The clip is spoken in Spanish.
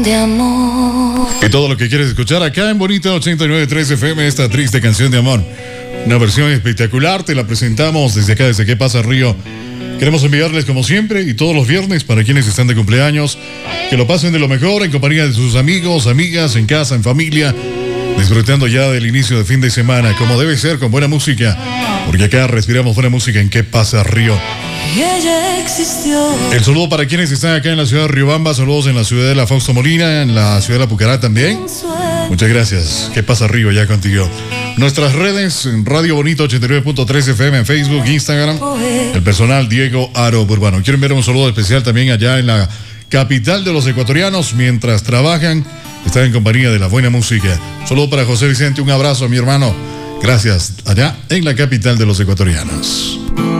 de amor. Y todo lo que quieres escuchar acá en Bonita 89.3 FM, esta triste canción de amor. Una versión espectacular, te la presentamos desde acá, desde Que Pasa Río. Queremos enviarles como siempre y todos los viernes para quienes están de cumpleaños, que lo pasen de lo mejor en compañía de sus amigos, amigas, en casa, en familia, disfrutando ya del inicio de fin de semana, como debe ser, con buena música, porque acá respiramos buena música en Que Pasa Río. Ella existió. El saludo para quienes están acá en la ciudad de Riobamba, saludos en la ciudad de la Fausto Molina, en la ciudad de la Pucará también. Muchas gracias. ¿Qué pasa Río ya contigo? Nuestras redes, Radio Bonito 89.3 FM en Facebook, Instagram. El personal Diego Aro Burbano. Quiero enviar un saludo especial también allá en la capital de los ecuatorianos. Mientras trabajan, están en compañía de la buena música. Saludo para José Vicente, un abrazo a mi hermano. Gracias, allá en la capital de los ecuatorianos.